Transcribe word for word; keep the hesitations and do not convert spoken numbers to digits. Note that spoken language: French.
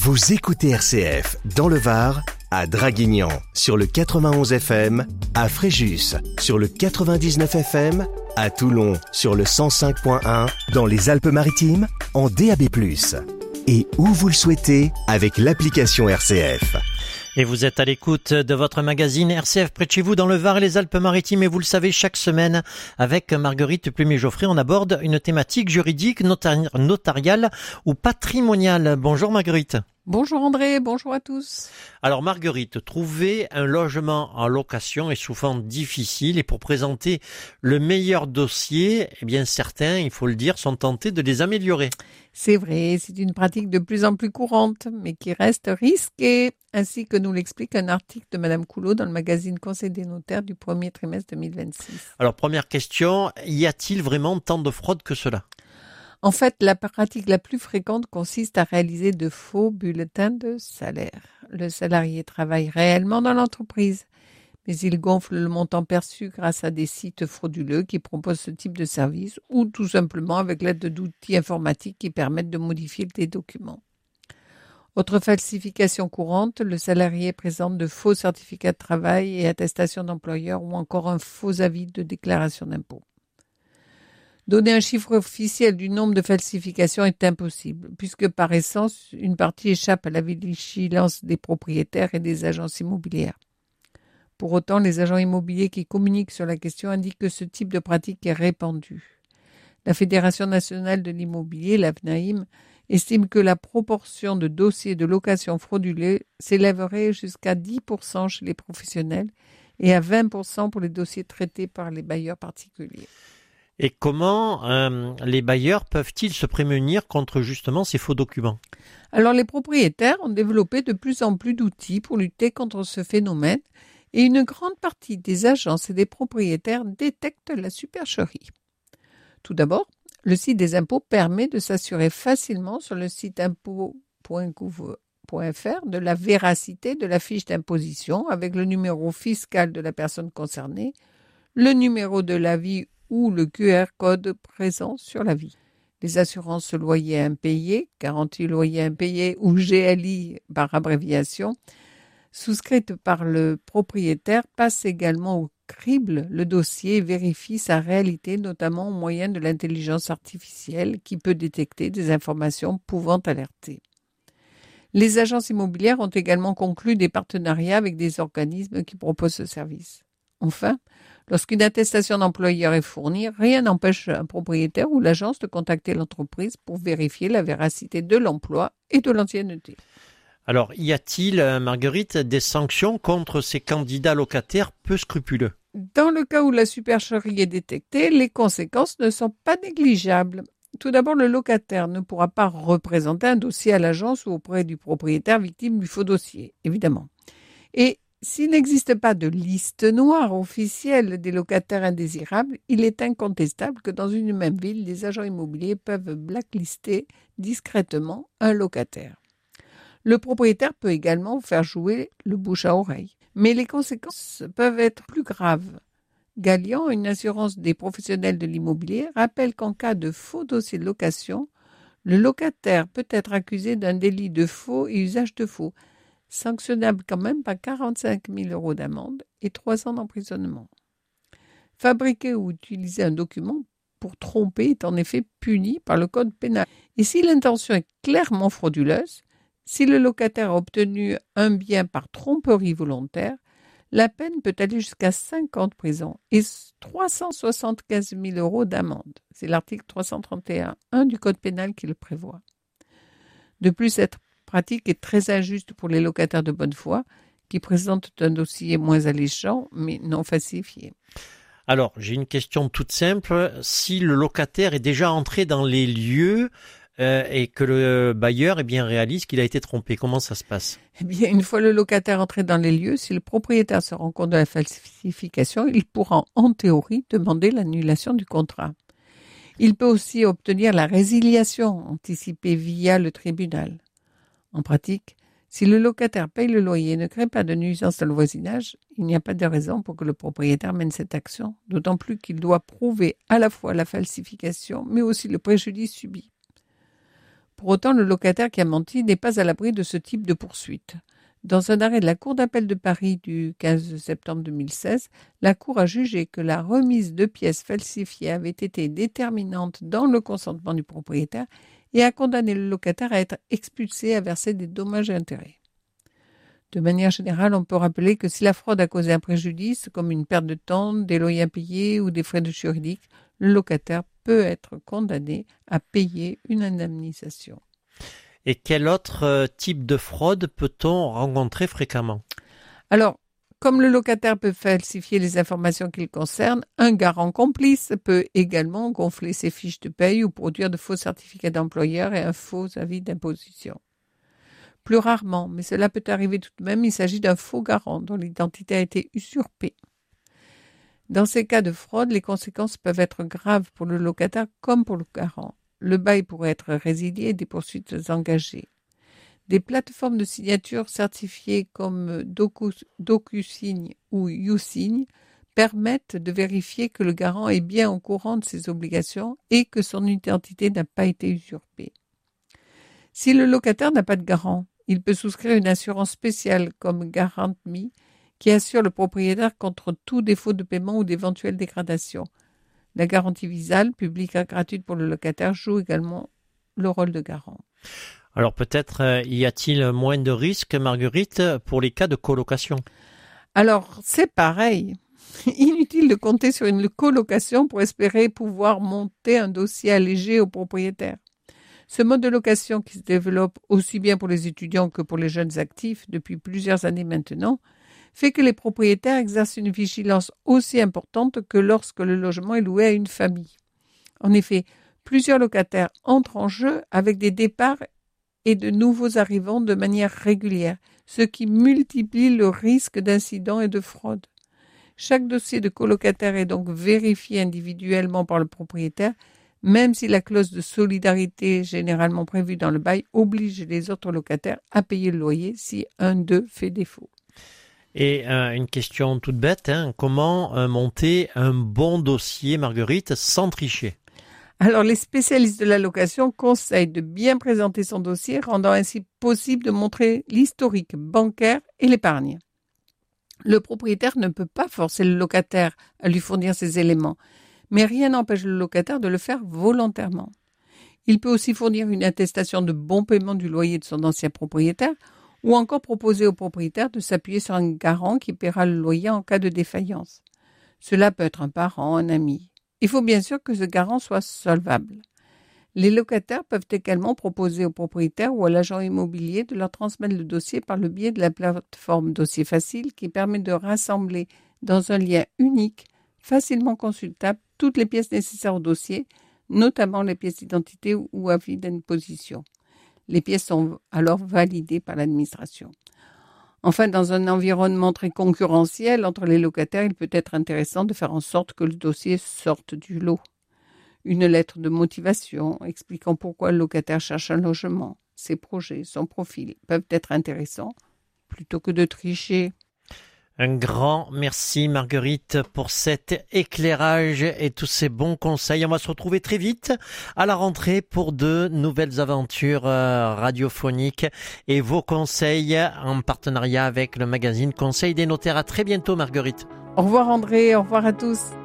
Vous écoutez R C F dans le Var, à Draguignan sur le quatre-vingt-onze F M, à Fréjus sur le quatre-vingt-dix-neuf F M, à Toulon sur le cent cinq point un, dans les Alpes-Maritimes en D A B plus, et où vous le souhaitez avec l'application R C F. Et vous êtes à l'écoute de votre magazine R C F près de chez vous dans le Var et les Alpes-Maritimes. Et vous le savez, chaque semaine, avec Marguerite Plumet-Geoffrey, on aborde une thématique juridique, notar- notariale ou patrimoniale. Bonjour Marguerite. Bonjour André, bonjour à tous. Alors Marguerite, trouver un logement en location est souvent difficile et pour présenter le meilleur dossier, eh bien certains, il faut le dire, sont tentés de les améliorer. C'est vrai, c'est une pratique de plus en plus courante, mais qui reste risquée, ainsi que nous l'explique un article de Madame Coulot dans le magazine Conseil des notaires du premier trimestre deux mille vingt-six. Alors première question, y a-t-il vraiment tant de fraude que cela ? En fait, la pratique la plus fréquente consiste à réaliser de faux bulletins de salaire. Le salarié travaille réellement dans l'entreprise, mais il gonfle le montant perçu grâce à des sites frauduleux qui proposent ce type de service ou tout simplement avec l'aide d'outils informatiques qui permettent de modifier des documents. Autre falsification courante, le salarié présente de faux certificats de travail et attestations d'employeur ou encore un faux avis de déclaration d'impôt. Donner un chiffre officiel du nombre de falsifications est impossible, puisque par essence, une partie échappe à la vigilance des propriétaires et des agences immobilières. Pour autant, les agents immobiliers qui communiquent sur la question indiquent que ce type de pratique est répandu. La Fédération nationale de l'immobilier, la F N A I M, estime que la proportion de dossiers de location frauduleux s'élèverait jusqu'à dix pour cent chez les professionnels et à vingt pour cent pour les dossiers traités par les bailleurs particuliers. Et comment euh, les bailleurs peuvent-ils se prémunir contre justement ces faux documents ? Alors les propriétaires ont développé de plus en plus d'outils pour lutter contre ce phénomène et une grande partie des agences et des propriétaires détectent la supercherie. Tout d'abord, le site des impôts permet de s'assurer facilement sur le site impôts point gouv point f r de la véracité de la fiche d'imposition avec le numéro fiscal de la personne concernée, le numéro de l'avis ou le Q R code présent sur l'avis. Les assurances loyer impayé, garantie loyer impayé ou G L I par abréviation, souscrites par le propriétaire, passent également au crible le dossier et vérifient sa réalité, notamment au moyen de l'intelligence artificielle qui peut détecter des informations pouvant alerter. Les agences immobilières ont également conclu des partenariats avec des organismes qui proposent ce service. Enfin, lorsqu'une attestation d'employeur est fournie, rien n'empêche un propriétaire ou l'agence de contacter l'entreprise pour vérifier la véracité de l'emploi et de l'ancienneté. Alors, y a-t-il, Marguerite, des sanctions contre ces candidats locataires peu scrupuleux ? Dans le cas où la supercherie est détectée, les conséquences ne sont pas négligeables. Tout d'abord, le locataire ne pourra pas représenter un dossier à l'agence ou auprès du propriétaire victime du faux dossier, évidemment. Et s'il n'existe pas de liste noire officielle des locataires indésirables, il est incontestable que dans une même ville, les agents immobiliers peuvent blacklister discrètement un locataire. Le propriétaire peut également faire jouer le bouche à oreille. Mais les conséquences peuvent être plus graves. Gallian, une assurance des professionnels de l'immobilier, rappelle qu'en cas de faux dossier de location, le locataire peut être accusé d'un délit de faux et usage de faux, sanctionnable quand même par quarante-cinq mille euros d'amende et trois ans d'emprisonnement. Fabriquer ou utiliser un document pour tromper est en effet puni par le code pénal. Et si l'intention est clairement frauduleuse, si le locataire a obtenu un bien par tromperie volontaire, la peine peut aller jusqu'à cinq ans de prison et trois cent soixante-quinze mille euros d'amende. C'est l'article trois cent trente et un du code pénal qui le prévoit. De plus, cette pratique est très injuste pour les locataires de bonne foi qui présentent un dossier moins alléchant mais non falsifié. Alors, j'ai une question toute simple. Si le locataire est déjà entré dans les lieux euh, et que le bailleur eh bien, réalise qu'il a été trompé, comment ça se passe ? Eh bien, une fois le locataire entré dans les lieux, si le propriétaire se rend compte de la falsification, il pourra en théorie demander l'annulation du contrat. Il peut aussi obtenir la résiliation anticipée via le tribunal. En pratique, si le locataire paye le loyer et ne crée pas de nuisance dans le voisinage, il n'y a pas de raison pour que le propriétaire mène cette action, d'autant plus qu'il doit prouver à la fois la falsification, mais aussi le préjudice subi. Pour autant, le locataire qui a menti n'est pas à l'abri de ce type de poursuite. Dans un arrêt de la Cour d'appel de Paris du quinze septembre deux mille seize, la Cour a jugé que la remise de pièces falsifiées avait été déterminante dans le consentement du propriétaire et a condamné le locataire à être expulsé et à verser des dommages et intérêts. De manière générale, on peut rappeler que si la fraude a causé un préjudice, comme une perte de temps, des loyers impayés ou des frais de juridique, le locataire peut être condamné à payer une indemnisation. Et quel autre euh, type de fraude peut-on rencontrer fréquemment ? Alors, comme le locataire peut falsifier les informations qu'il concerne, un garant complice peut également gonfler ses fiches de paye ou produire de faux certificats d'employeur et un faux avis d'imposition. Plus rarement, mais cela peut arriver tout de même, il s'agit d'un faux garant dont l'identité a été usurpée. Dans ces cas de fraude, les conséquences peuvent être graves pour le locataire comme pour le garant. Le bail pourrait être résilié et des poursuites engagées. Des plateformes de signature certifiées comme Docu, DocuSign ou YouSign permettent de vérifier que le garant est bien au courant de ses obligations et que son identité n'a pas été usurpée. Si le locataire n'a pas de garant, il peut souscrire une assurance spéciale comme GuarantMe qui assure le propriétaire contre tout défaut de paiement ou d'éventuelle dégradation. La garantie visale, publique et gratuite pour le locataire, joue également le rôle de garant. Alors peut-être euh, y a-t-il moins de risques, Marguerite, pour les cas de colocation ? Alors, c'est pareil. Inutile de compter sur une colocation pour espérer pouvoir monter un dossier allégé au propriétaire. Ce mode de location qui se développe aussi bien pour les étudiants que pour les jeunes actifs depuis plusieurs années maintenant, fait que les propriétaires exercent une vigilance aussi importante que lorsque le logement est loué à une famille. En effet, plusieurs locataires entrent en jeu avec des départs et de nouveaux arrivants de manière régulière, ce qui multiplie le risque d'incidents et de fraude. Chaque dossier de colocataire est donc vérifié individuellement par le propriétaire, même si la clause de solidarité généralement prévue dans le bail oblige les autres locataires à payer le loyer si un d'eux fait défaut. Et euh, une question toute bête, hein, comment euh, monter un bon dossier, Marguerite, sans tricher ? Alors, les spécialistes de la location conseillent de bien présenter son dossier, rendant ainsi possible de montrer l'historique bancaire et l'épargne. Le propriétaire ne peut pas forcer le locataire à lui fournir ces éléments, mais rien n'empêche le locataire de le faire volontairement. Il peut aussi fournir une attestation de bon paiement du loyer de son ancien propriétaire ou encore proposer au propriétaire de s'appuyer sur un garant qui paiera le loyer en cas de défaillance. Cela peut être un parent, un ami. Il faut bien sûr que ce garant soit solvable. Les locataires peuvent également proposer au propriétaire ou à l'agent immobilier de leur transmettre le dossier par le biais de la plateforme Dossier Facile qui permet de rassembler dans un lien unique, facilement consultable, toutes les pièces nécessaires au dossier, notamment les pièces d'identité ou avis d'imposition. Les pièces sont alors validées par l'administration. Enfin, dans un environnement très concurrentiel entre les locataires, il peut être intéressant de faire en sorte que le dossier sorte du lot. Une lettre de motivation expliquant pourquoi le locataire cherche un logement, ses projets, son profil peuvent être intéressants plutôt que de tricher. Un grand merci Marguerite pour cet éclairage et tous ces bons conseils. On va se retrouver très vite à la rentrée pour de nouvelles aventures radiophoniques et vos conseils en partenariat avec le magazine Conseil des notaires. À très bientôt Marguerite. Au revoir André, au revoir à tous.